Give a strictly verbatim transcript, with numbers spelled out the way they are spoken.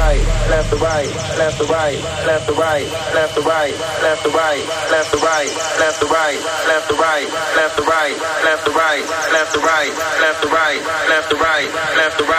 right, left to right, left to right, left to right, left to right, left to right, left to right, left to right, left to right, left to right, left to right, left to right, left to right, left to right, left to